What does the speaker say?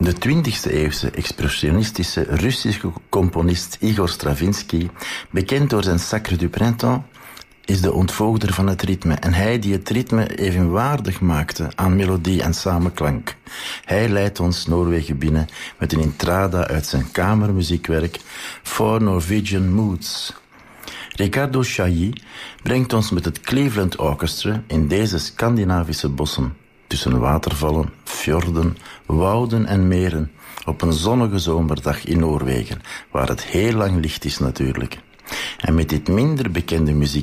De 20e-eeuwse expressionistische Russische componist Igor Stravinsky, bekend door zijn Sacre du Printemps, is de ontvoogder van het ritme en hij die het ritme evenwaardig maakte aan melodie en samenklank. Hij leidt ons Noorwegen binnen met een intrada uit zijn kamermuziekwerk For Norwegian Moods. Ricardo Chailly brengt ons met het Cleveland Orchestra in deze Scandinavische bossen, tussen watervallen, fjorden, wouden en meren, op een zonnige zomerdag in Noorwegen, waar het heel lang licht is natuurlijk. En met dit minder bekende muziek